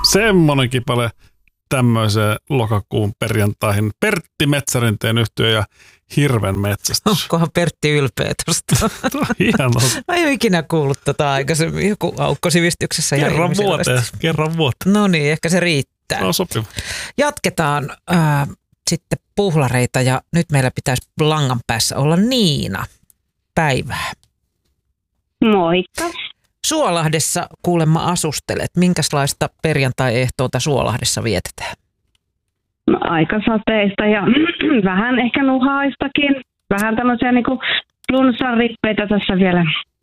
Semmoinen kipale tämmöiseen lokakuun perjantaihin. Pertti Metsärinteen yhtye ja Hirven metsästys. Onkohan Pertti ylpeä tuosta? Hienoa. Mä en ole ikinä kuullut aikaisemmin. Joku aukko sivistyksessä. Kerran vuoteen. No niin, ehkä se riittää. No sopiva. Jatketaan sitten puhlareita ja nyt meillä pitäisi langan päässä olla Niina. Päivää. Moikka. Suolahdessa kuulemma asustelet. Minkälaista perjantai-ehtoota Suolahdessa vietetään? No, aika sateista ja vähän ehkä nuhaistakin. Vähän tämmöisiä niinku flunssan rippeitä tässä vielä.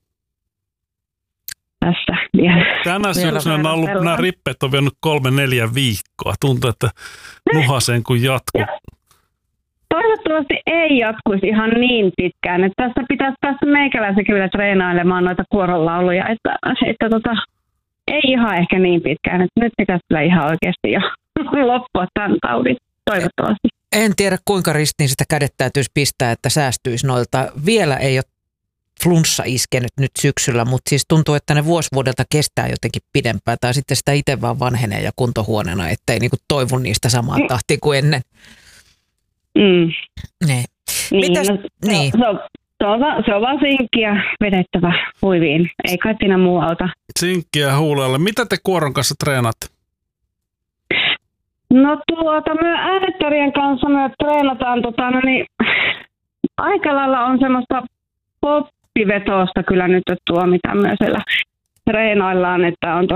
Tässä vielä. Tänä syksynä nämä rippeet on vienyt 3-4 viikkoa. Tuntuu, että nuhaseen kuin jatkuu. Toivottavasti ei jatkuisi ihan niin pitkään. Että tässä pitäisi päästä meikäläisen kyllä treenailemaan noita kuoronlauluja. Että ei ihan ehkä niin pitkään. Että nyt pitäisi kyllä ihan oikeasti jo loppua tämän taudin. Toivottavasti. En tiedä kuinka ristiin sitä kädet täytyisi pistää, että säästyisi noilta. Vielä ei ole flunssa iskenyt nyt syksyllä, mutta siis tuntuu, että ne vuodelta kestää jotenkin pidempään. Tai sitten sitä itse vaan vanhenee ja kuntohuoneena, ettei niinku toivu niistä samaa tahtia kuin ennen. Niin. Mitäs? Niin. Se on vaan sinkkiä vedettävä huiviin. Ei kai siinä muu auta. Sinkkiä huulelle. Mitä te kuoron kanssa treenaatte? No me äänettarien kanssa me treenataan aika lailla on semmoista poppivetosta kyllä nyt mitä myös siellä treenaillaan, että on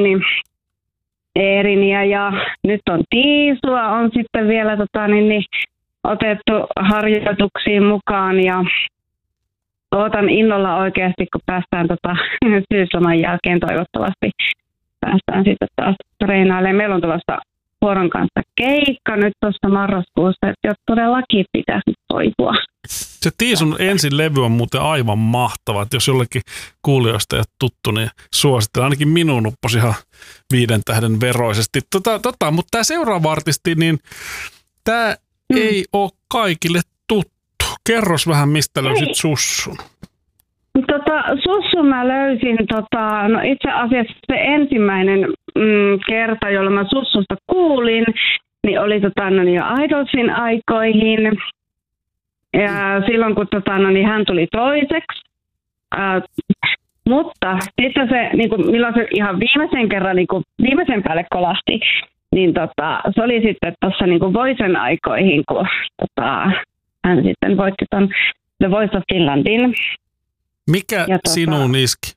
Eerinia ja nyt on Tiisua on sitten vielä otettu harjoituksiin mukaan ja ootan innolla oikeasti, kun päästään syysloman jälkeen toivottavasti päästään sitten taas treenailemaan. Meillä on tuossa Kuoron kanssa keikka nyt tuossa marraskuussa, että todellakin pitäisi nyt toipua. Se Tiisun ensin levy on muuten aivan mahtava, että jos jollekin kuulijoista ei ole tuttu, niin suosittelen. Ainakin minun upposi ihan 5 tähden veroisesti. Mutta tämä seuraava artisti, niin tämä ei ole kaikille tuttu. Kerros vähän, mistä löysit Sussun. Sussun mä löysin, no itse asiassa se ensimmäinen kerta, jolloin mä Sussusta kuulin, niin oli jo Idolsin aikoihin. Ja silloin kun hän tuli toiseksi. Mutta sitten se, milloin se ihan viimeisen kerran viimeisen päälle kolahti, niin se oli sitten tuossa Voicen aikoihin, kun hän sitten voitti ton The Voice of Finlandin. Mikä sinuun iski?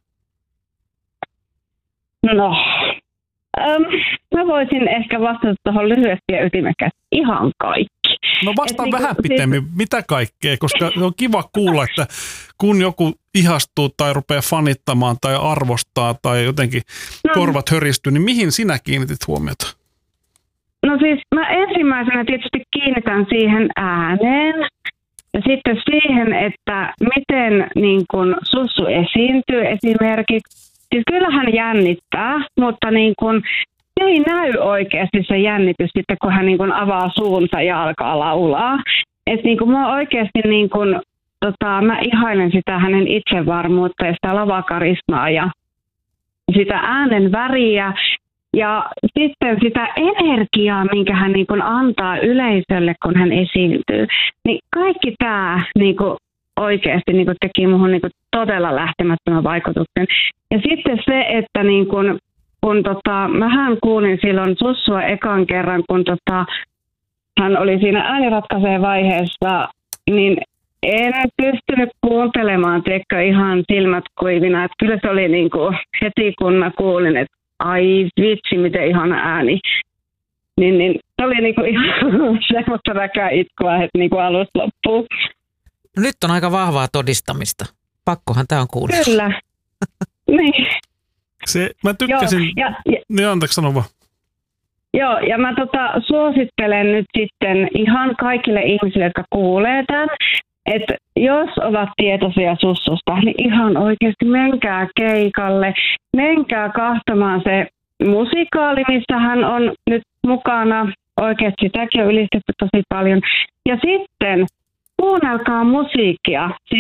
No, mä voisin ehkä vastata tuohon lyhyesti ja ytimekkäästi ihan kaikki. No vastaan vähän pitemmin, mitä kaikkea, koska on kiva kuulla, että kun joku ihastuu tai rupeaa fanittamaan tai arvostaa tai jotenkin korvat höristyy, niin mihin sinä kiinnitit huomiota? No siis mä ensimmäisenä tietysti kiinnitän siihen ääneen. Ja sitten siihen, että miten Sussu esiintyy esimerkiksi. Siis kyllähän jännittää, mutta ei näy oikeasti se jännitys sitten, kun hän avaa suunsa ja alkaa laulaa. Että mä oikeasti mä ihailen sitä hänen itsevarmuutta ja sitä lavakarismaa ja sitä äänen väriä. Ja sitten sitä energiaa, minkä hän antaa yleisölle, kun hän esiintyy. Niin kaikki tämä oikeasti teki minuun todella lähtemättömän vaikutuksen. Ja sitten se, että kun mähän kuulin silloin Sussua ekan kerran, kun hän oli siinä ääniratkaiseen vaiheessa, niin en pystynyt kuuntelemaan, ihan silmät kuivina. Että kyllä se oli heti, kun mä kuulin, että ai vitsi, miten ihana ääni. Niin se oli ihan semmoista räkäitkua, että alusta loppuun. No nyt on aika vahvaa todistamista. Pakkohan tämä on kuunnella. Kyllä. Niin. Mä tykkäsin. Niin anteeksi, sano vaan. Joo, ja mä suosittelen nyt sitten ihan kaikille ihmisille, jotka kuulee tämän, että jos ovat tietoisia Sussusta, niin ihan oikeasti menkää keikalle, menkää kahtomaan se musikaali, missä hän on nyt mukana. Oikeasti sitäkin on ylistetty tosi paljon. Ja sitten kuunnelkaa musiikkia. Siis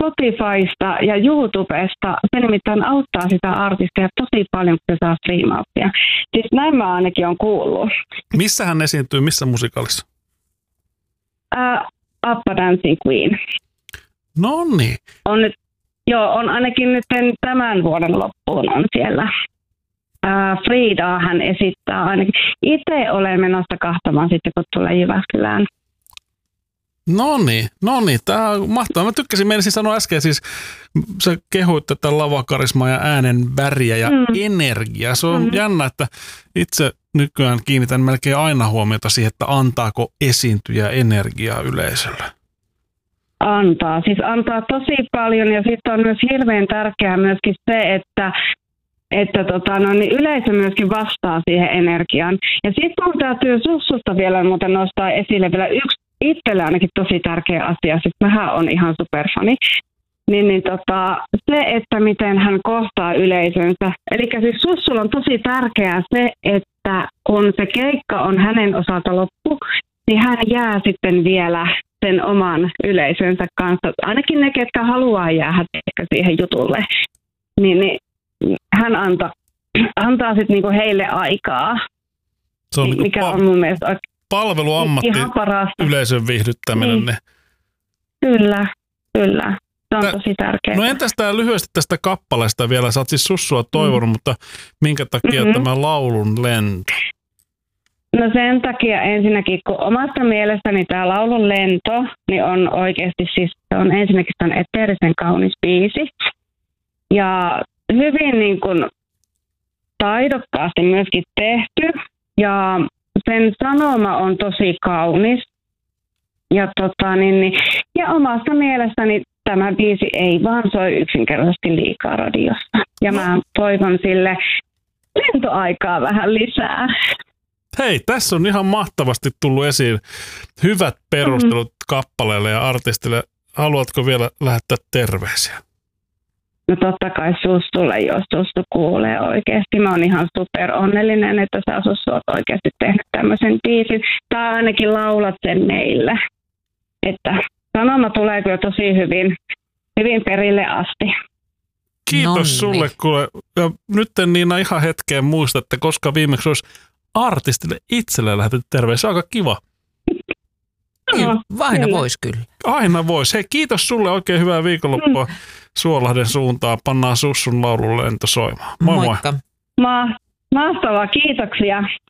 Spotifysta ja YouTubesta. Se nimittäin auttaa sitä artistia tosi paljon, kun se saa striimauksia. Siis näin mä ainakin on kuullut. Missä hän esiintyy, missä musikaalissa? Appa Dancing Queen. No niin. On ainakin nyt tämän vuoden loppuun on siellä. Fridaa hän esittää ainakin. Itse olen menossa kahtamaan sitten, kun tulee Jyväskylään. No niin, tämä on mahtavaa. Mä tykkäsin, meinasin sanoa äsken, siis sä kehuit tätä lavakarismaa ja äänen väriä ja energiaa. Se on jännä, että itse nykyään kiinnitän melkein aina huomiota siihen, että antaako esiintyjä energiaa yleisölle. Antaa tosi paljon ja sitten on myös hirveän tärkeää myöskin se, että yleisö myöskin vastaa siihen energiaan. Ja sitten mun täytyy Sussusta vielä muuten nostaa esille vielä yksi itselle ainakin tosi tärkeä asia, siis mähän on ihan superfani. Se, että miten hän kohtaa yleisönsä. Eli siis Sussulla on tosi tärkeää se, että kun se keikka on hänen osalta loppu, niin hän jää sitten vielä sen oman yleisönsä kanssa. Ainakin ne, ketkä haluaa jäädä siihen jutulle, niin hän antaa sitten niinku heille aikaa, se on mikä on mun mielestä palveluammatti, ihan parasta. Yleisön viihdyttäminen. Niin. Kyllä. Se on tosi tärkeää. No entäs tää lyhyesti tästä kappaleesta vielä? Sä oot siis Sussua toivonut, mutta minkä takia tämä laulun lento? No sen takia ensinnäkin, kun omasta mielestäni tämä laulun lento niin on oikeasti siis, se on ensinnäkin se on eteerisen kaunis biisi. Ja hyvin niin kuin taidokkaasti myöskin tehty. Ja sen sanoma on tosi kaunis. Ja omasta mielestäni tämä biisi ei vaan soi yksinkertaisesti liikaa radiossa. Ja mä toivon sille lentoaikaa vähän lisää. Hei, tässä on ihan mahtavasti tullut esiin hyvät perustelut kappaleelle ja artistille. Haluatko vielä lähettää terveisiä? No totta kai Sussulle, jos Sussu kuulee oikeasti. Mä oon ihan super onnellinen, että sä Sussu oot oikeasti tehnyt tämmöisen biisin. Tai ainakin laulat sen meille. Että sanoma tulee kyllä tosi hyvin perille asti. Kiitos sulle, kuule. Ja nyt en Niina ihan hetkeen muista, että koska viimeksi olisi artistille itselle lähetetty terveisiä. Aika kiva. Aina vois kyllä. Aina vois. Hei, kiitos sulle. Oikein hyvää viikonloppua Suolahden suuntaan. Pannaan Sussun laulun lento soimaan. Moi. Moikka. Mahtavaa, kiitoksia.